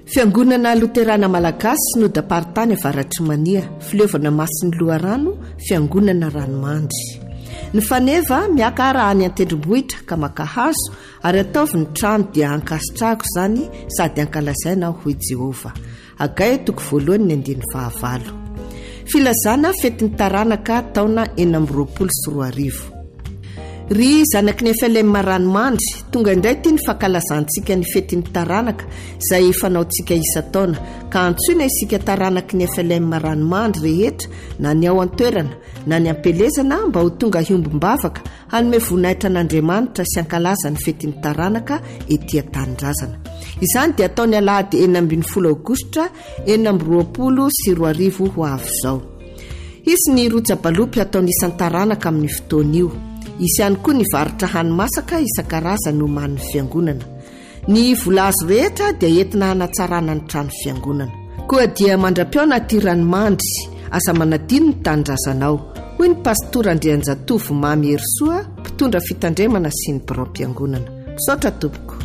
Fiangonana Luterana Malagasy no dapartany avaratry mania, fileovana Masin'ny Loharano, Fiangonana Ranomandry. Ny faneva miaka arahany an-tendrombohitra ka maka hazo ary ataovy ny trano dia ankasitrahako zany sady ankalazaina aho hoy Jehova. Agay toko voalohany ny 19. Filazana fetin'ny taranaka taona 2024. Ry zanaky ny Efelema Ranomandry, tonga indray ty ny fankalazantsika ny fetin'ny taranaka izay fanaontsika isa-taona ka antsoina isika taranaky ny Efelema Ranomandry rehetra na ny ao an-toerana na ny ampelezana mba ho tonga hiombom-bavaka hanome voninahitra an'Andriamanitra sy ankalaza ny fetin'ny taranaka etỳ an-tanindrazana. Izany dia ataony alahady 20 Aogositra 2024 ho avy zao. Isy ny roja-balopy ataony isan'ny taranaka amin'ny fotoan'io. Isy ihany koa ny varitra hanimasaka isan-karazany no man'ny fiangonana. Ny vola azo rehetra dia entina hanatsarana ny trano fiangonana. Koa dia mandra-piaona ty Ranomandry, asa manadino ny tanindrazanao. Hoy ny pastora Andrianjatovo Mamy Herosoa, mpitondra fitandremana sy ny birao-piangonana. Misaotra tompoko.